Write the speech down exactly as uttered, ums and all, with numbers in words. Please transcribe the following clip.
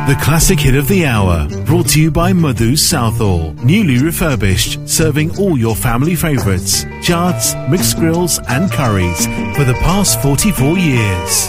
The classic hit of the hour, brought to you by Madhu's Southall. Newly refurbished, serving all your family favourites. Jards, mixed grills and curries for the past forty-four years.